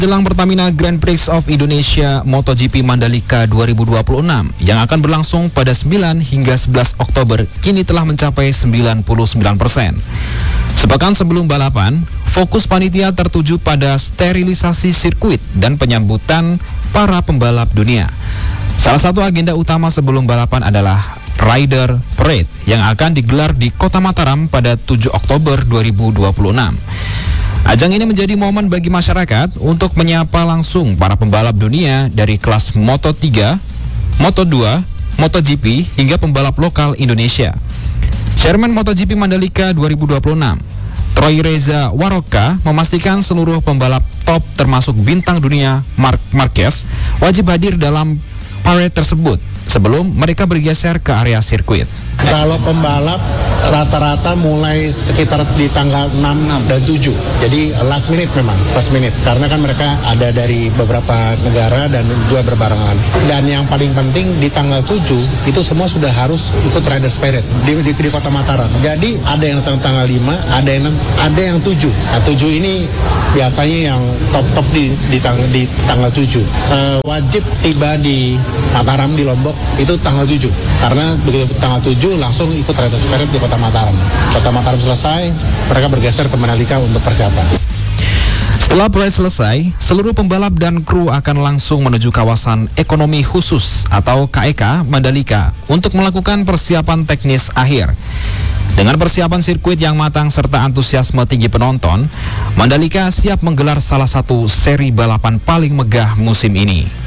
Jelang Pertamina Grand Prix of Indonesia MotoGP Mandalika 2026 yang akan berlangsung pada 9 hingga 11 Oktober kini telah mencapai 99%. Sepekan sebelum balapan, fokus panitia tertuju pada sterilisasi sirkuit dan penyambutan para pembalap dunia. Salah satu agenda utama sebelum balapan adalah Rider Parade yang akan digelar di Kota Mataram pada 7 Oktober 2026. Ajang ini menjadi momen bagi masyarakat untuk menyapa langsung para pembalap dunia dari kelas Moto3, Moto2, MotoGP hingga pembalap lokal Indonesia. Chairman MotoGP Mandalika 2026, Troy Reza Waroka, memastikan seluruh pembalap top termasuk bintang dunia Marc Marquez wajib hadir dalam parade tersebut sebelum mereka bergeser ke area sirkuit. Kalau pembalap rata-rata mulai sekitar di tanggal 6 dan 7. Jadi last minute memang, last minute. Karena kan mereka ada dari beberapa negara dan juga berbarengan. Dan yang paling penting di tanggal 7 itu semua sudah harus ikut Riders Parade di Kota Mataram. Jadi ada yang tanggal 5, ada yang 7. Nah 7 ini biasanya yang top di tanggal 7. Wajib tiba di Mataram di Lombok itu tanggal 7. Karena begitu tanggal 7 langsung ikut Riders Parade di Kota Mataram. Kota Mataram selesai, mereka bergeser ke Mandalika untuk persiapan. Setelah parade selesai, seluruh pembalap dan kru akan langsung menuju kawasan ekonomi khusus atau KEK Mandalika untuk melakukan persiapan teknis akhir. Dengan persiapan sirkuit yang matang serta antusiasme tinggi penonton, Mandalika siap menggelar salah satu seri balapan paling megah musim ini.